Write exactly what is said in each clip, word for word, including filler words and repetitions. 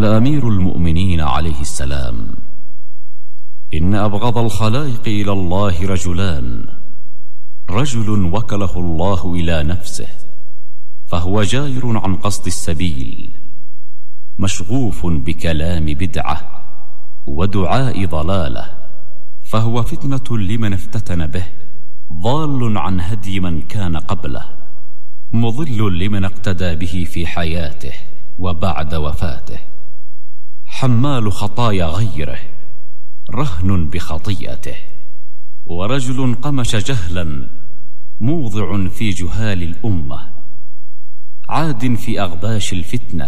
قال أمير المؤمنين عليه السلام: إن أبغض الخلائق إلى الله رجلان: رجل وكله الله إلى نفسه فهو جائر عن قصد السبيل، مشغوف بكلام بدعة ودعاء ضلالة، فهو فتنة لمن افتتن به، ضال عن هدي من كان قبله، مضل لمن اقتدى به في حياته وبعد وفاته، حمال خطايا غيره، رهن بخطيئته، ورجل قمش جهلا موضع في جهال الأمة، عاد في أغباش الفتنة،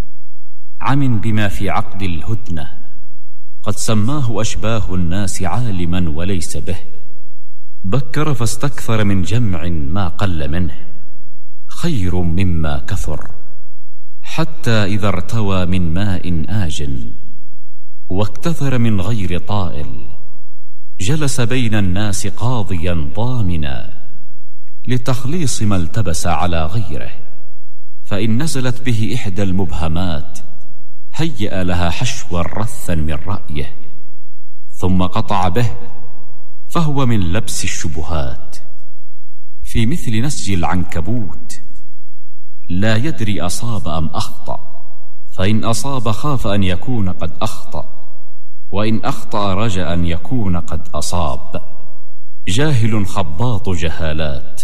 عم بما في عقد الهدنة، قد سماه أشباه الناس عالما وليس به، بكر فاستكثر من جمع ما قل منه، خير مما كثر، حتى إذا ارتوى من ماء آجن واكتثر من غير طائل، جلس بين الناس قاضيا ضامنا لتخليص ما التبس على غيره، فإن نزلت به إحدى المبهمات هيأ لها حشوا رثا من رأيه، ثم قطع به، فهو من لبس الشبهات، في مثل نسج العنكبوت، لا يدري أصاب أم أخطأ، فإن أصاب خاف أن يكون قد أخطأ، وإن أخطأ رجا أن يكون قد أصاب، جاهل خباط جهالات،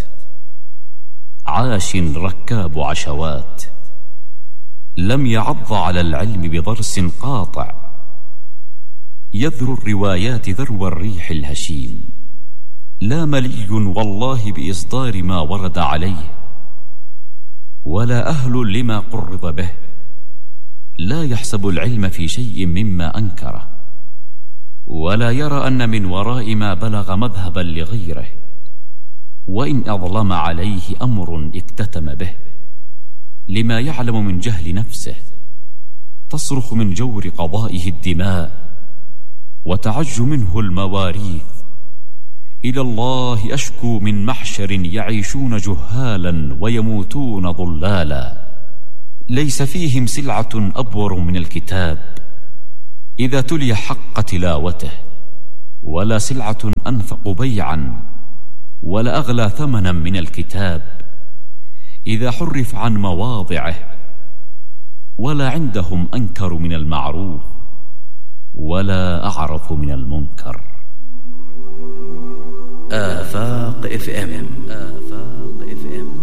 عاش ركاب عشوات، لم يعض على العلم بضرس قاطع، يذر الروايات ذرو الريح الهشيم، لا ملي والله بإصدار ما ورد عليه، ولا أهل لما قرض به، لا يحسب العلم في شيء مما أنكره، ولا يرى أن من وراء ما بلغ مذهبا لغيره، وإن أظلم عليه أمر اكتتم به، لما يعلم من جهل نفسه، تصرخ من جور قضائه الدماء، وتعج منه المواريث، إلى الله أشكو من محشر يعيشون جهالا ويموتون ضلالا، ليس فيهم سلعة أبور من الكتاب إذا تلي حق تلاوته، ولا سلعة أنفق بيعا ولا أغلى ثمنا من الكتاب إذا حرف عن مواضعه، ولا عندهم أنكر من المعروف ولا أعرف من المنكر. آفاق اف ام آفاق اف ام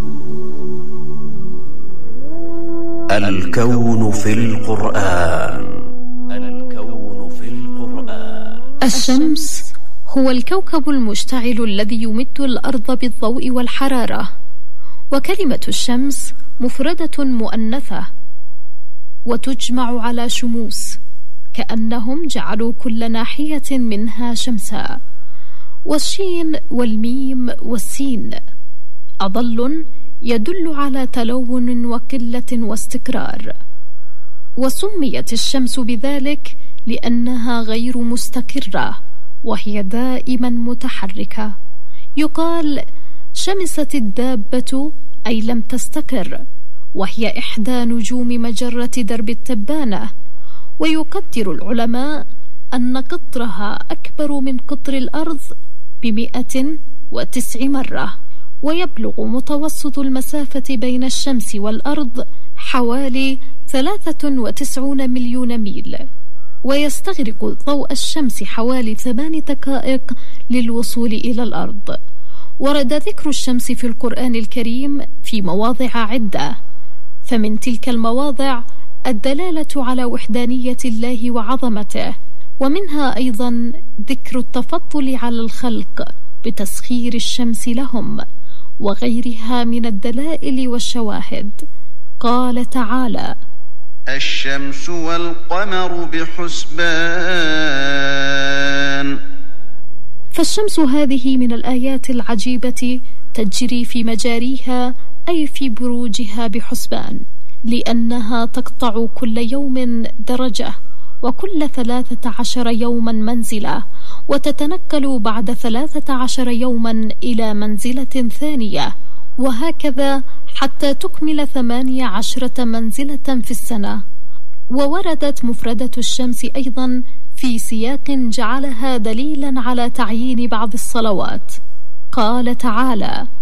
الكون في القرآن. الكون في القرآن. الشمس هو الكوكب المشتعل الذي يمد الأرض بالضوء والحرارة، وكلمة الشمس مفردة مؤنثة وتجمع على شموس، كأنهم جعلوا كل ناحية منها شمسا، والشين والميم والسين أضل يدل على تلون وقلة واستقرار، وسميت الشمس بذلك لأنها غير مستقرة وهي دائما متحركة. يقال شمست الدابة أي لم تستقر، وهي إحدى نجوم مجرة درب التبانة، ويقدر العلماء أن قطرها أكبر من قطر الأرض بمئة وتسع مرة، ويبلغ متوسط المسافة بين الشمس والأرض حوالي ثلاثة وتسعين مليون ميل، ويستغرق ضوء الشمس حوالي ثمان دقائق للوصول إلى الأرض. ورد ذكر الشمس في القرآن الكريم في مواضع عدة، فمن تلك المواضع الدلالة على وحدانية الله وعظمته، ومنها أيضا ذكر التفضل على الخلق بتسخير الشمس لهم، وغيرها من الدلائل والشواهد. قال تعالى: الشمس والقمر بحسبان. فالشمس هذه من الآيات العجيبة تجري في مجاريها أي في بروجها بحسبان، لأنها تقطع كل يوم درجة، وكل ثلاثة عشر يوما منزلة، وتتنقل بعد ثلاثة عشر يوما إلى منزلة ثانية، وهكذا حتى تكمل ثمانية عشرة منزلة في السنة. ووردت مفردة الشمس أيضا في سياق جعلها دليلا على تعيين بعض الصلوات. قال تعالى: